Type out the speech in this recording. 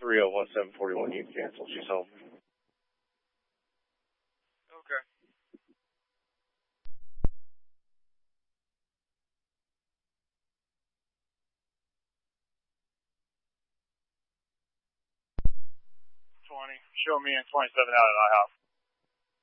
301741, you can cancel. She's home. Okay. Show me in 27 out at IHOP.